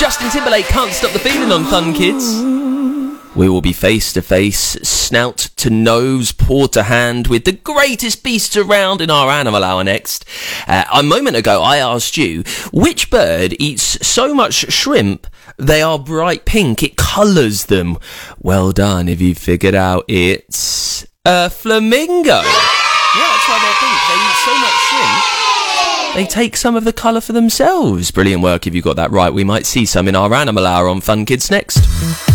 Justin Timberlake, Can't Stop the Feeling on Fun Kids. We will be face to face, snout to nose, paw to hand with the greatest beasts around in our Animal Hour next. A moment ago I asked you, which bird eats so much shrimp they are bright pink, it colours them? Well done if you figured out it's a flamingo. Yeah, that's why they're pink. They eat so much shrimp, they take some of the colour for themselves. Brilliant work if you got that right. We might see some in our Animal Hour on Fun Kids next.